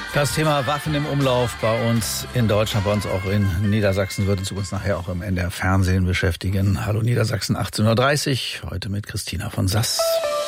Das Thema Waffen im Umlauf bei uns in Deutschland, bei uns auch in Niedersachsen, wird uns nachher auch im NDR Fernsehen beschäftigen. Hallo Niedersachsen, 18.30 Uhr, heute mit Christina von Sass.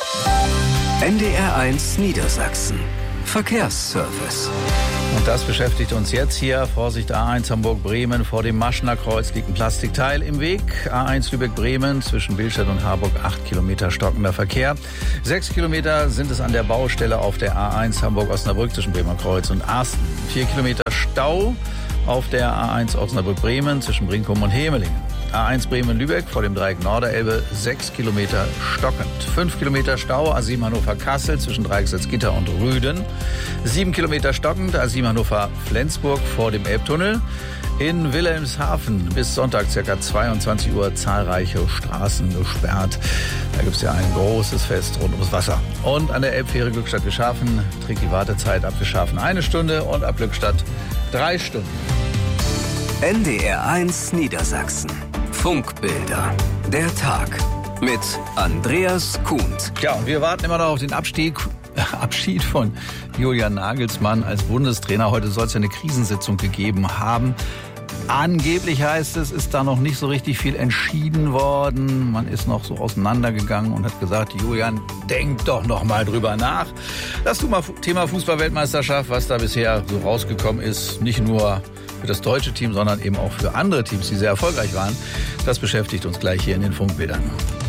NDR1 Niedersachsen. Verkehrsservice. Und das beschäftigt uns jetzt hier. Vorsicht, A1 Hamburg-Bremen, vor dem Maschener Kreuz liegt ein Plastikteil im Weg. A1 Lübeck-Bremen, zwischen Billstedt und Harburg 8 Kilometer stockender Verkehr. 6 Kilometer sind es an der Baustelle auf der A1 Hamburg-Osnabrück zwischen Bremer Kreuz und Arsten. 4 Kilometer Stau auf der A1 Osnabrück-Bremen zwischen Brinkum und Hemelingen. A1 Bremen-Lübeck vor dem Dreieck Norderelbe 6 Kilometer stockend. 5 Kilometer Stau A7 Hannover-Kassel zwischen Dreiecksalzgitter und Rüden. 7 Kilometer stockend A7 Hannover-Flensburg vor dem Elbtunnel. In Wilhelmshaven bis Sonntag ca. 22 Uhr zahlreiche Straßen gesperrt. Da gibt es ja ein großes Fest rund ums Wasser. Und an der Elbfähre Glückstadt-Wischhafen trägt die Wartezeit ab Wischhafen 1 Stunde und ab Glückstadt 3 Stunden. NDR1 Niedersachsen. Funkbilder. Der Tag mit Andreas Kuhnt. Ja, und wir warten immer noch auf den Abschied von Julian Nagelsmann als Bundestrainer. Heute soll es ja eine Krisensitzung gegeben haben. Angeblich heißt es, ist da noch nicht so richtig viel entschieden worden. Man ist noch so auseinandergegangen und hat gesagt, Julian, denk doch noch mal drüber nach. Das Thema Fußball-Weltmeisterschaft, was da bisher so rausgekommen ist, nicht nur für das deutsche Team, sondern eben auch für andere Teams, die sehr erfolgreich waren. Das beschäftigt uns gleich hier in den Funkbildern.